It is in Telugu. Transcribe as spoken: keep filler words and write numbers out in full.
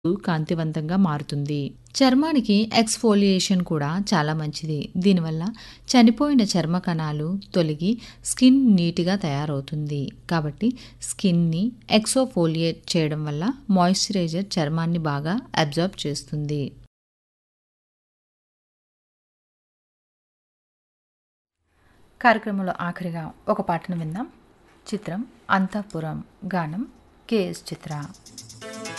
కాంతివంతంగా మారుతుంది. చర్మానికి ఎక్స్ఫోలియేషన్ కూడా చాలా మంచిది. దీనివల్ల చనిపోయిన చర్మ కణాలు తొలగి స్కిన్ నీట్గా తయారవుతుంది. కాబట్టి స్కిన్ని ఎక్సోఫోలియేట్ చేయడం వల్ల మాయిశ్చరైజర్ చర్మాన్ని బాగా అబ్జర్బ్ చేస్తుంది. కార్యక్రమంలో ఆఖరిగా ఒక పాటను విందాం. చిత్రం అంతఃపురం, గానం కెఎస్ చిత్ర.